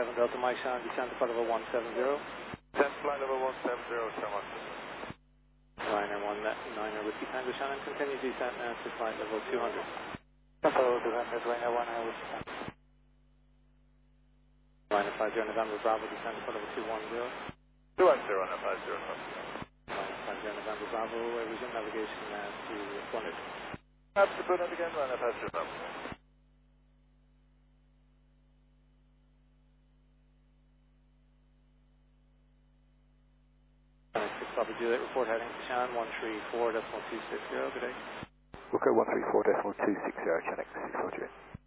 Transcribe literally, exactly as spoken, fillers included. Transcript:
seven Delta Mike, Shannon, descend to flight level one seven zero. Descend flight level one seven zero, Sherman. Ryanair one niner Whiskey Tango, Shannon, continue descent now to flight level two hundred. Buffalo two hundred, Ryanair one niner Whiskey Tango. Ryanair five zero November Bravo, descend to flight level two one zero. two one zero, Ryanair five zero November. Ryanair five zero November Bravo, resume navigation now to one hundred. That's the Burnett again, Ryanair five zero November. six Papa Juliet, report heading to Shannon, one three four decimal two six zero, good day. We'll go one three four decimal two six zero, Channel six four Juliet.